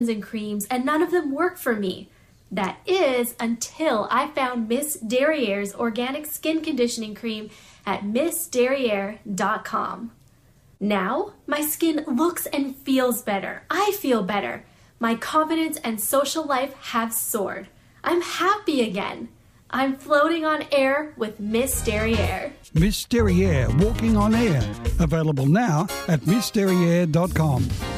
and creams, and none of them work for me. That is until I found Miss Derriere's organic skin conditioning cream at missderriere.com. Now, my skin looks and feels better. I feel better. My confidence and social life have soared. I'm happy again. I'm floating on air with Miss Derriere. Miss Derriere, walking on air. Available now at missderriere.com.